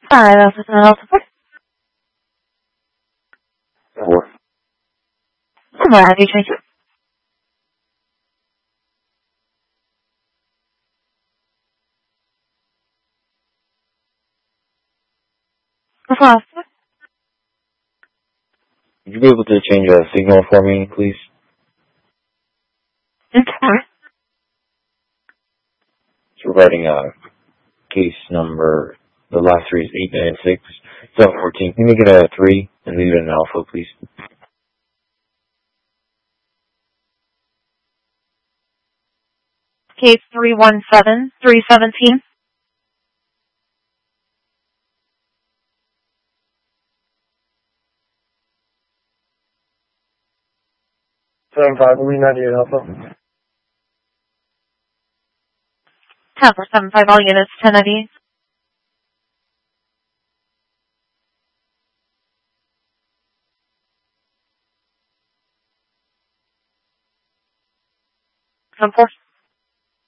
Hi, this is Mental Support. Four. Where have you changed it? What's last? Would you be able to change a signal for me, please? Okay. It's regarding case number, the last three is 896, 714. Can you make it a 3 and leave it an alpha, please? Case 317317. 75, will be 98 Alpha. 10-475, all units, 1090. Some